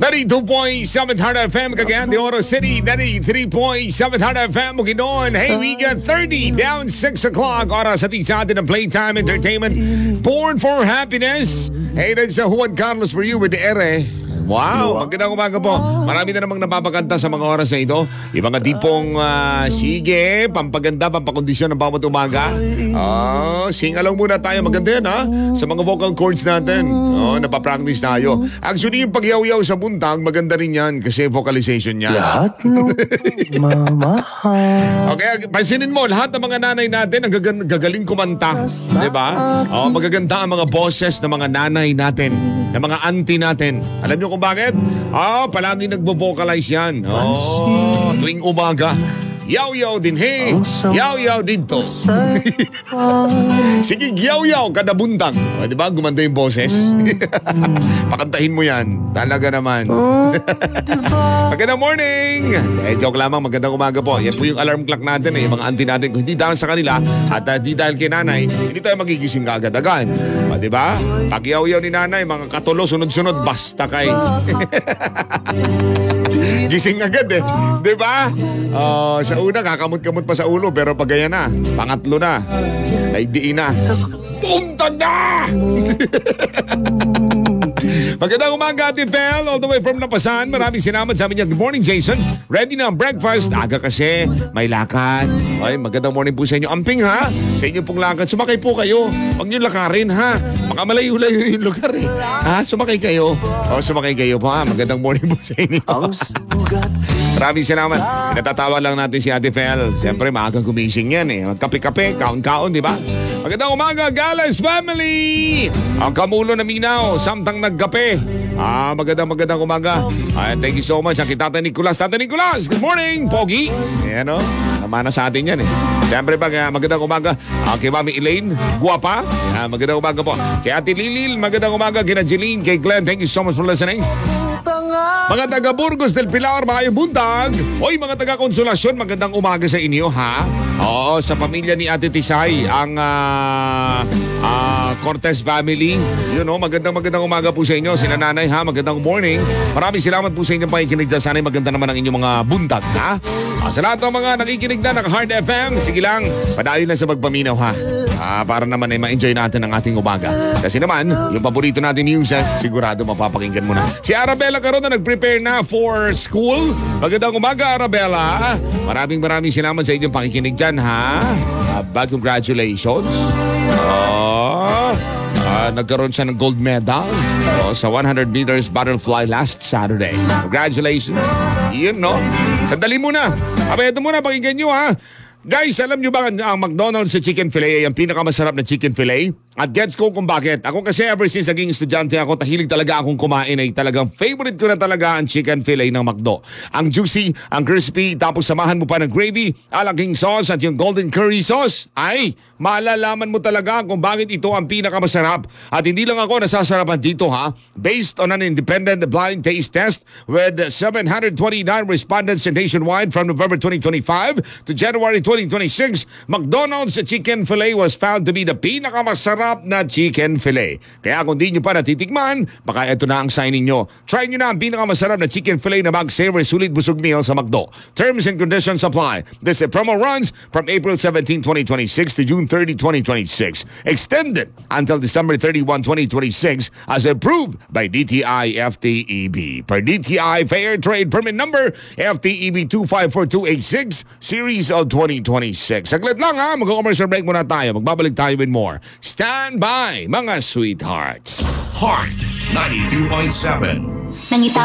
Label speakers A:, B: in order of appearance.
A: 92.7 Heart FM, Cagayan de Oro City. 93.7 Heart FM, Bukidnon. Hey, we got 30 down 6 o'clock. Oras sa atin ng Playtime Entertainment. Born for Happiness. Hey, that's Juan Carlos for you with the Ere. Wow, magandang umaga po. Marami na namang napapakanta sa mga oras na ito. Yung mga tipong, sige, pampaganda, pampakondisyon ng bawat umaga. Sing along muna tayo. Maganda yan, ha? Sa mga vocal cords natin. Napapractice tayo. Actually, yung pagyaw-yaw sa buntag, maganda rin yan kasi vocalization yan.
B: Lahat ng mamahal.
A: Okay, pansinin mo, lahat ng mga nanay natin ang gagaling kumanta. Diba? Magaganda ang mga boses ng mga nanay natin, ng mga auntie natin. Alam nyo kung bakit? Palagi nagbo-vocalize yan. Tuwing umaga. Yaw-yaw din, hey. Yaw-yaw dito. Sige, yaw-yaw kada buntag. Diba? Gumanda yung boses. Pakantahin mo yan. Talaga naman. Magandang morning. Joke lamang, magandang umaga po. Yan po yung alarm clock natin, yung mga auntie natin. Kung hindi dahil sa kanila at hindi dahil kay nanay, hindi tayo magigising kaagad-agad. Diba? Pag yaw-yaw ni nanay, mga katulo, sunod-sunod, basta kay. Gising agad eh. Diba? Sa una, kakamot-kamot pa sa ulo, pero pag ganyan na, pangatlo na, naidiin na. Punta na! Magandang umaga, Ate Belle, all the way from Lapasan. Maraming salamat sa amin niya. Good morning, Jason. Ready na ang breakfast. Aga kasi, may lakad. Ay, magandang morning po sa inyo. Amping, ha? Sa inyo pong lakad. Sumakay po kayo. Huwag niyo lakarin, ha? Baka malayo-layo yung lugar, eh. Ha? Sumakay kayo. Sumakay kayo po, ha? Magandang morning po sa inyo. Maraming salamat. Natatawa lang natin si Ate Fel. Siyempre, maagang gumising yan eh. Magkape-kape, kaon-kaon, di ba? Magandang umaga, Galas Family! Ang kamulo na minaw, samtang nagkape. Magandang umaga. Thank you so much. Ang Tata Nicolas. Tata Nicolas, good morning, Pogi. Ayan o, namana sa atin yan eh. Siyempre, magandang umaga. Kay Mami Elaine, guwapa. Magandang umaga po. Kay Ate Lilil, magandang umaga. Kay Jeline, kay Glenn, thank you so much for listening. Mga taga Burgos del Pilar, mga buntag. Oy, mga taga Konsolasyon, magandang umaga sa inyo, ha? Oo, sa pamilya ni Ate Tisay, ang Cortez family. Yun, magandang umaga po sa inyo. Sina nanay, ha? Magandang morning. Maraming salamat po sa inyong pakikinig dyan. Sana'y maganda naman ang inyong mga buntag, ha? Sa lahat ng mga nakikinig na ng Heart FM, sige lang, padayon lang sa magpaminaw, ha? Para naman ay ma-enjoy natin ang ating umaga. Kasi naman, yung paborito natin news, sigurado mapapakinggan mo na. Si Arabella Caron na nag-prepare na for school. Magandang umaga, Arabella. Maraming salamat sa inyong pakikinig dyan, ha? Congratulations. Nagkaroon siya ng gold medals sa 100 meters butterfly last Saturday. Congratulations. Yun, no? Sandali muna. Ito muna, pakinggan nyo, ha? Guys, alam nyo ba ang McDonald's sa chicken fillet ay ang pinakamasarap na chicken fillet? At gets ko kung bakit. Ako kasi ever since naging estudyante ako, tahilig talaga akong kumain ay talagang favorite ko na talaga ang chicken fillet ng McDo. Ang juicy, ang crispy, tapos samahan mo pa ng gravy, alaking sauce at yung golden curry sauce. Ay, malalaman mo talaga kung bakit ito ang pinakamasarap. At hindi lang ako nasasarapan dito, ha? Based on an independent blind taste test with 729 respondents nationwide from November 2025 to January 2026, McDonald's chicken fillet was found to be the pinakamasarap na chicken fillet. Kaya kung di nyo pa natitikman, baka ito na ang sign ninyo. Try nyo na ang pinakamasarap na chicken fillet na mag-savory sulit busog meal sa McDo. Terms and conditions apply. This promo runs from April 17, 2026 to June 30, 2026. Extended until December 31, 2026 as approved by DTI FTEB. Per DTI Fair Trade Permit Number FTEB 254286 Series of 2026. Saglit lang, ha? Mag-commercial break muna tayo. Magbabalik tayo with more. Stand by, mga sweethearts.
C: Heart 92.7.
D: Nangita